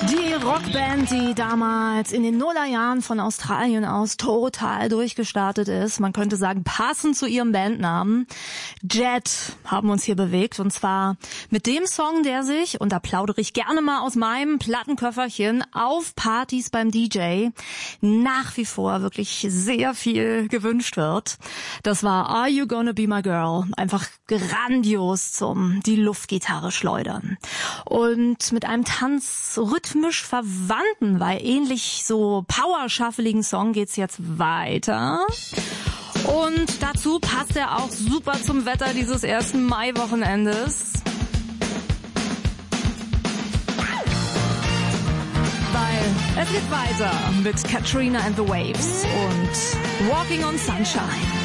Die Rockband, die damals in den Nullerjahren von Australien aus total durchgestartet ist, man könnte sagen passend zu ihrem Bandnamen, Jet, haben uns hier bewegt, und zwar mit dem Song, der sich, und da plaudere ich gerne mal aus meinem Plattenköfferchen, auf Partys beim DJ nach wie vor wirklich sehr viel gewünscht wird. Das war Are You Gonna Be My Girl? Einfach grandios zum die Luftgitarre schleudern. Und mit einem rhythmisch verwandten, weil ähnlich so power-shuffeligen Song geht's jetzt weiter. Und dazu passt er auch super zum Wetter dieses ersten Maiwochenendes. Weil es geht weiter mit Katrina and the Waves und Walking on Sunshine.